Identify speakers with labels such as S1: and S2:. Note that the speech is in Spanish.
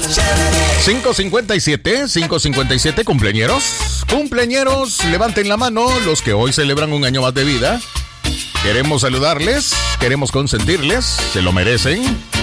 S1: 5:57, cumpleañeros. Cumpleañeros, levanten la mano los que hoy celebran un año más de vida. Queremos saludarles, queremos consentirles, se lo merecen.